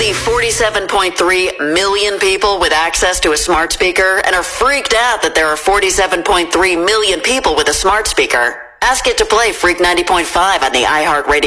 the 47.3 million people with access to a smart speaker and are freaked out that there are 47.3 million people with a smart speaker? Ask it to play Freak 90.5 on the iHeartRadio